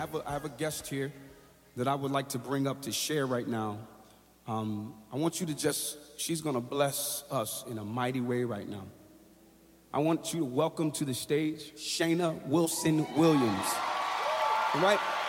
I have a guest here that I would like to bring up to share right now. I want you to she's gonna bless us in a mighty way right now. I want you to welcome to the stage Shayna Wilson Williams. All right?